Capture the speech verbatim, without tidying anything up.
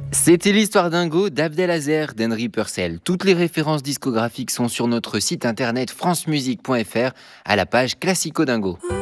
C'était l'histoire dingo d'Abdelazer d'Henry Purcell. Toutes les références discographiques sont sur notre site internet francemusique point fr à la page Classico Dingo.